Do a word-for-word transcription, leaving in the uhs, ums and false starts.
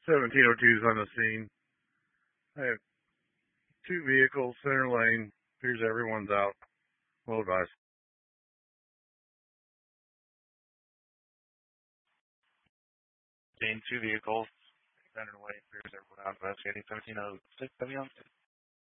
seventeen oh two is on the scene. I have two vehicles, center lane. Appears everyone's out. Well advised. Gain two vehicles. Center lane. Appears everyone out. Investigating seventeen oh six.